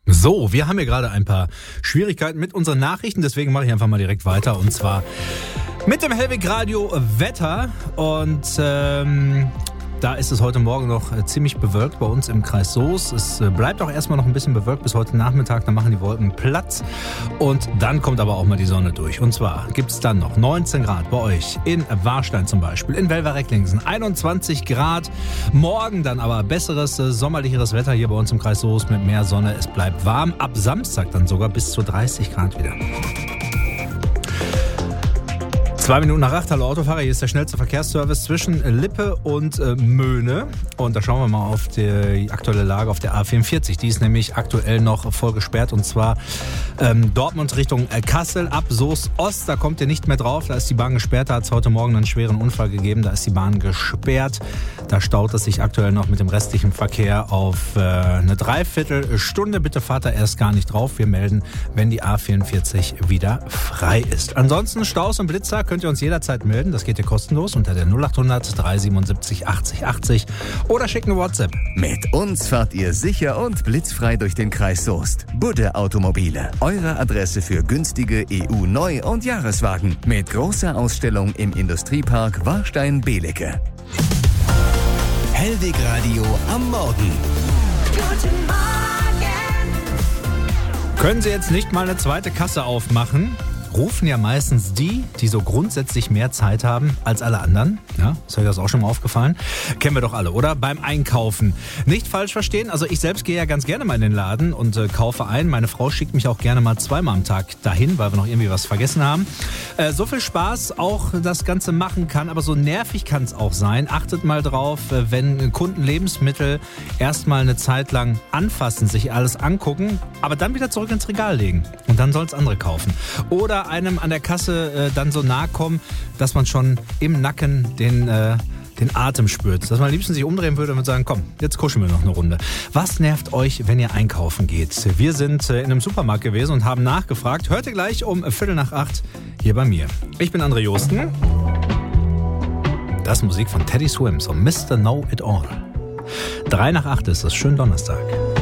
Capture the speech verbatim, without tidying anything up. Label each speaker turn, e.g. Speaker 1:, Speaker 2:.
Speaker 1: So, wir haben hier gerade ein paar Schwierigkeiten mit unseren Nachrichten, deswegen mache ich einfach mal direkt weiter und zwar mit dem Hellwig Radio Wetter und ähm, da ist es heute Morgen noch ziemlich bewölkt bei uns im Kreis Soest. Es bleibt auch erstmal noch ein bisschen bewölkt bis heute Nachmittag, dann machen die Wolken Platz und dann kommt aber auch mal die Sonne durch. Und zwar gibt es dann noch neunzehn Grad bei euch in Warstein zum Beispiel, in Welver-Recklinghausen einundzwanzig Grad. Morgen dann aber besseres, sommerlicheres Wetter hier bei uns im Kreis Soest mit mehr Sonne. Es bleibt warm, ab Samstag dann sogar bis zu dreißig Grad wieder. Zwei Minuten nach acht, hallo Autofahrer, hier ist der schnellste Verkehrsservice zwischen Lippe und äh, Möhne. Und da schauen wir mal auf die aktuelle Lage auf der A vierundvierzig. Die ist nämlich aktuell noch voll gesperrt und zwar ähm, Dortmund Richtung äh, Kassel ab Soest Ost. Da kommt ihr nicht mehr drauf, da ist die Bahn gesperrt. Da hat es heute Morgen einen schweren Unfall gegeben, da ist die Bahn gesperrt. Da staut es sich aktuell noch mit dem restlichen Verkehr auf äh, eine Dreiviertelstunde. Bitte fahrt da erst gar nicht drauf. Wir melden, wenn die A vierundvierzig wieder frei ist. Ansonsten Staus und Blitzer könnt ihr uns jederzeit melden. Das geht ja kostenlos unter der null achthundert dreihundertsiebenundsiebzig achtzig achtzig oder schicken eine WhatsApp.
Speaker 2: Mit uns fahrt ihr sicher und blitzfrei durch den Kreis Soest. Budde Automobile. Eure Adresse für günstige E U-Neu- und Jahreswagen. Mit großer Ausstellung im Industriepark Warstein-Belecke. Hellwig Radio am Morgen.
Speaker 3: Guten Morgen.
Speaker 1: Können Sie jetzt nicht mal eine zweite Kasse aufmachen? Rufen ja meistens die, die so grundsätzlich mehr Zeit haben als alle anderen. Ja, ist euch das auch schon mal aufgefallen? Kennen wir doch alle, oder? Beim Einkaufen. Nicht falsch verstehen, also ich selbst gehe ja ganz gerne mal in den Laden und äh, kaufe ein. Meine Frau schickt mich auch gerne mal zweimal am Tag dahin, weil wir noch irgendwie was vergessen haben. Äh, so viel Spaß auch das Ganze machen kann, aber so nervig kann es auch sein. Achtet mal drauf, äh, wenn Kunden Lebensmittel erstmal eine Zeit lang anfassen, sich alles angucken, aber dann wieder zurück ins Regal legen. Und dann soll es andere kaufen. Oder einem an der Kasse äh, dann so nahe kommen, dass man schon im Nacken den, äh, den Atem spürt. Dass man am liebsten sich umdrehen würde und sagen, komm, jetzt kuscheln wir noch eine Runde. Was nervt euch, wenn ihr einkaufen geht? Wir sind äh, in einem Supermarkt gewesen und haben nachgefragt. Hört ihr gleich um Viertel nach acht hier bei mir. Ich bin André Josten. Das ist Musik von Teddy Swims und Mister Know It All. Drei nach acht ist es. Schönen Donnerstag.